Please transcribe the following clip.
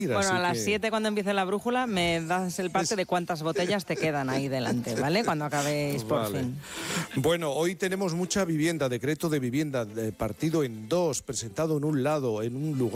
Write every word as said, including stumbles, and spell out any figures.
Bueno, así a las que... siete cuando empiece la brújula me das el parte de cuántas botellas te quedan ahí delante, ¿vale? Cuando acabéis por Vale. fin. Bueno, hoy tenemos mucha vivienda, decreto de vivienda, de partido en dos, presentado en un lado, en un lugar.